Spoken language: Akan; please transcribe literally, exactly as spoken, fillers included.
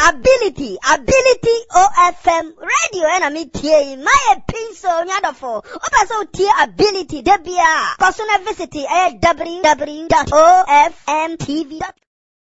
ability, ability O F M radio and me tie my pencil nyadofo. Opa so tie ability debia. Personal visit w w w dot o f m t v dot com